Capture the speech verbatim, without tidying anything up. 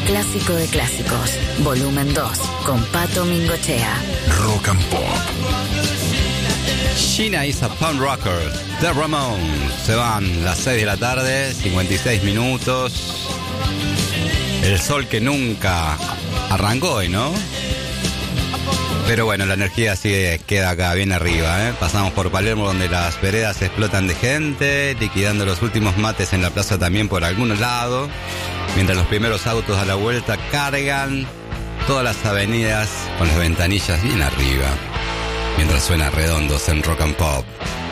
clásico de clásicos, volumen dos, con Pato Mingochea. Rock and Pop. Sheena is a punk rocker. The Ramones. Se van las seis de la tarde, cincuenta y seis minutos. El sol que nunca arrancó hoy, ¿no? Pero bueno, la energía sigue, queda acá bien arriba, ¿eh? Pasamos por Palermo, donde las veredas explotan de gente, liquidando los últimos mates en la plaza también por algún lado, mientras los primeros autos a la vuelta cargan todas las avenidas con las ventanillas bien arriba, mientras suena Redondos en Rock and Pop.